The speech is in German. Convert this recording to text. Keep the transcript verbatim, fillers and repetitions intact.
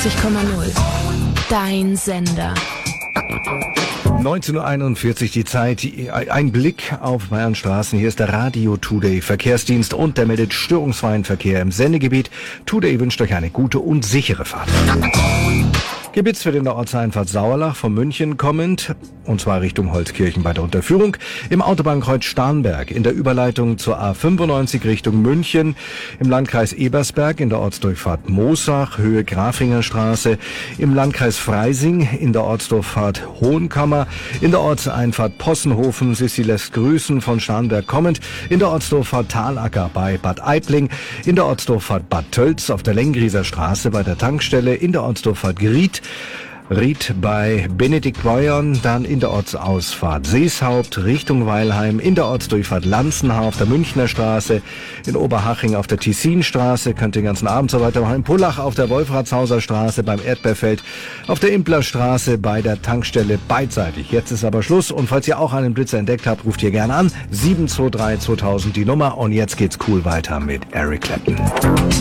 einundvierzig Komma null. Dein Sender. neunzehn Uhr einundvierzig die Zeit, ein Blick auf Bayern Straßen. Hier ist der Radio Today Verkehrsdienst und der meldet störungsfreien Verkehr im Sendegebiet. Today wünscht euch eine gute und sichere Fahrt. Gebitzt wird in der Ortseinfahrt Sauerlach von München kommend, und zwar Richtung Holzkirchen bei der Unterführung, im Autobahnkreuz Starnberg, in der Überleitung zur A fünfundneunzig Richtung München, im Landkreis Ebersberg, in der Ortsdurchfahrt Moosach, Höhe Grafinger Straße, im Landkreis Freising, in der Ortsdurchfahrt Hohenkammer, in der Ortseinfahrt Possenhofen, Sissi lässt grüßen von Starnberg kommend, in der Ortsdurchfahrt Talacker bei Bad Aibling, in der Ortsdurchfahrt Bad Tölz auf der Lengrieser Straße bei der Tankstelle, in der Ortsdurchfahrt Gried, Ried bei Benedikt Beuern, dann in der Ortsausfahrt Seeshaupt Richtung Weilheim, in der Ortsdurchfahrt Lanzenhaar auf der Münchner Straße, in Oberhaching auf der Tessinstraße, könnt ihr den ganzen Abend so weitermachen, in Pullach auf der Wolfratshauser Straße, beim Erdbeerfeld, auf der Implerstraße bei der Tankstelle beidseitig. Jetzt ist aber Schluss und falls ihr auch einen Blitzer entdeckt habt, ruft ihr gerne an, sieben zwei drei zweitausend die Nummer und jetzt geht's cool weiter mit Eric Clapton.